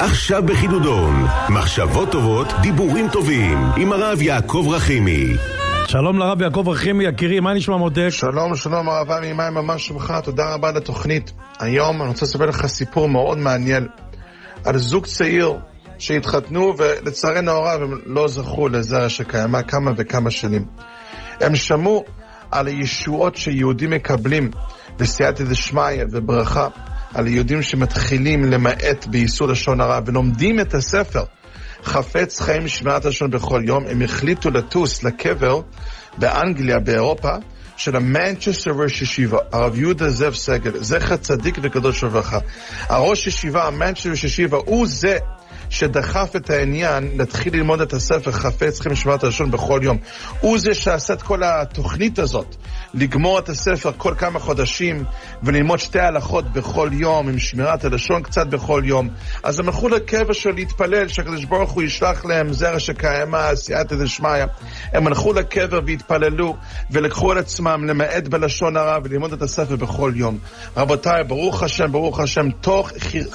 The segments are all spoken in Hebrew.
עכשיו בחידודון, מחשבות טובות, דיבורים טובים, עם הרב יעקב רחימי. שלום לרב יעקב רחימי, יקירי, מה נשמע מותק? שלום הרב עמי, מה ממש שמך? תודה רבה לתוכנית. היום אני רוצה לספר לך סיפור מאוד מעניין על זוג צעיר שהתחתנו ולצערנו הרב הם לא זכו לזרע שקיימה כמה וכמה שנים. הם שמעו על הישועות שיהודים מקבלים בסייעתא דשמיא וברכה, על יהודים שמתחילים למעט בייסוד לשון הרע ולומדים את הספר חפץ חיים שמירת לשון בכל יום. הם החליטו לטוס לקבר באנגליה, באירופה, של המנצ'סטר ראש ישיבה, הרב יהודה זאב סגל, זכר צדיק וקדוש לברכה. הראש ישיבה, המנצ'סטר ראש ישיבה, הוא זה שדחף את העניין להתחיל ללמוד את הספר חפץ חיים שמירת הלשון בכל יום. הוא זה שעשה את כל התוכנית הזאת, לגמור את הספר כל כמה חודשים וללמוד 2 הלכות בכל יום עם שמירת הלשון קצת בכל יום. אז הם הלכו לקבר שלו להתפלל שהקדוש ברוך הוא ישלח להם זרע שקיימה סייעתא דשמיא. הם הלכו לקבר והתפללו ולקחו על עצמם למעט בלשון הרע וללמוד את הספר בכל יום. רבותיי, ברוך השם, תוך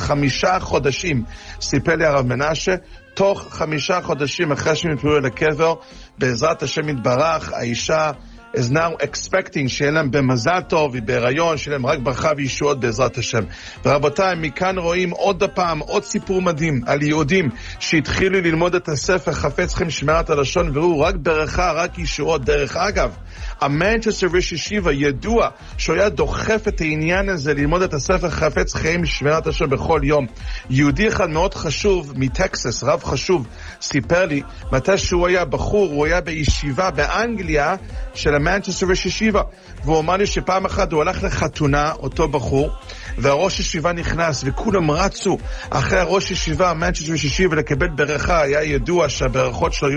5 חודשים, סיפר לי הרב מנשה, תוך 5 חודשים אחרי שהם התפללו לקבר, בעזרת השם יתברך, האישה is now expecting שיהיה להם במזל טוב ובהיריון, שיהיה להם רק ברכה וישועות בעזרת השם. ורבותיי, מכאן רואים עוד פעם עוד סיפור מדהים על יהודים שהתחילו ללמוד את הספר חפץ חיים שמירת הלשון וראו רק ברכה, רק ישועות. דרך אגב, המנצ'סטר ראש ישיבה ידוע שהוא היה דוחף את העניין הזה ללמוד את הספר חפץ חיים שמירת הלשון בכל יום. יהודי אחד מאוד חשוב מטקסס, רב חשוב, סיפר לי מתי שהוא היה בחור, הוא היה בישיבה באנגליה של המנצ'סטר ראש ישיבה, והוא אמר לי שפעם אחת הוא הלך לחתונה, אותו בחור, והראש ישיבה נכנס וכולם רצו אחרי הראש ישיבה, המנצ'סטר ראש ישיבה, לקבל ברכה. היה ידוע שהברכות שלו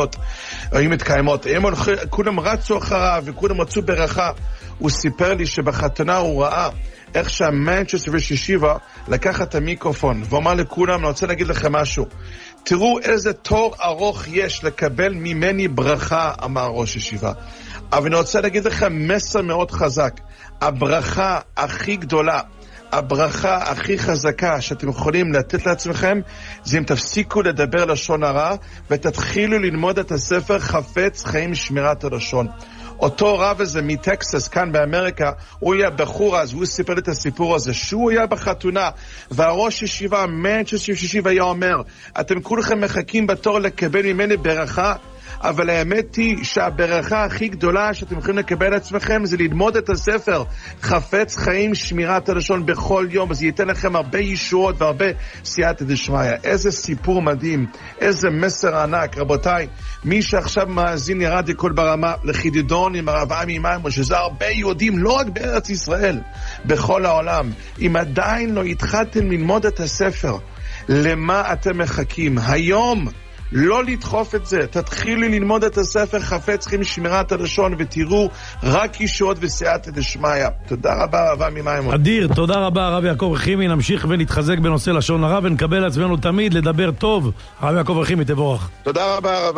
היו מתקיימות. כולם רצו אחריו וכולם רצו ברכה. הוא סיפר לי שבחתונה הוא ראה איך שהמנצ'סטר ראש ישיבה לקח את המיקרופון ואומר לכולם, אני רוצה להגיד לכם משהו, תראו איזה תור ארוך יש לקבל ממני ברכה, אמר ראש ישיבה. אבל אני רוצה להגיד לכם מסר מאוד חזק. הברכה הכי גדולה, הברכה הכי חזקה שאתם יכולים לתת לעצמכם, זה אם תפסיקו לדבר לשון הרע ותתחילו ללמוד את הספר חפץ חיים שמירת הלשון. אותו רב הזה מטקסס כאן באמריקה, הוא היה בחור אז, הוא סיפר את הסיפור הזה, שהוא היה בחתונה, והראש ישיבה, מנצ'סטר ישיבה, היה אומר, אתם כולכם מחכים בתור לקבל ממני ברכה, אבל האמת היא שהברכה הכי גדולה שאתם יכולים לקבל לעצמכם זה ללמוד את הספר חפץ חיים שמירת הלשון בכל יום, אז ייתן לכם הרבה ישועות והרבה סייעתא דשמיא. איזה סיפור מדהים, איזה מסר ענק. רבותיי, מי שעכשיו מאזין ירד לכל ברמה לחידודון עם הרב עמי מימון, שזה הרבה יהודים לא רק בארץ ישראל, בכל העולם, אם עדיין לא התחלתם ללמוד את הספר, למה אתם מחכים? היום לא לדחוף את זה, תתחילו ללמוד את הספר חפץ חיים שמירת הלשון ותראו רק ישועות וסייעתא דשמיא. תודה רבה רב עמי מימון. אדיר, תודה רבה הרב יעקב רחימי. נמשיך ונתחזק בנושא לשון הרע ונקבל לעצמנו תמיד לדבר טוב. הרב יעקב רחימי, תבורך. תודה רבה רב